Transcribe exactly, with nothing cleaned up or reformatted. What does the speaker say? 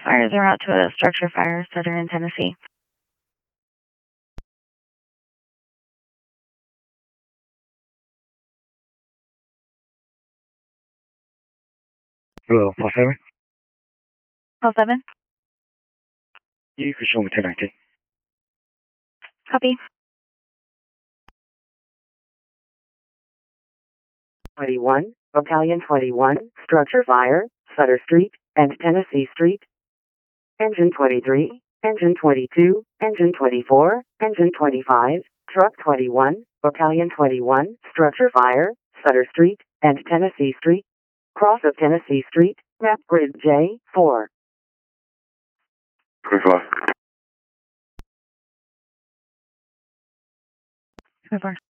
fires are out to a structure fire, Southern Tennessee. Hello, four seven. Call seven. You can show me ten nineteen. Copy. twenty-one, Battalion twenty-one, structure fire, Sutter Street and Tennessee Street. Engine twenty-three, Engine twenty-two, Engine twenty-four, Engine twenty-five, Truck twenty-one, Battalion twenty-one, structure fire, Sutter Street and Tennessee Street. Cross of Tennessee Street, map grid J four. twenty-five. Over.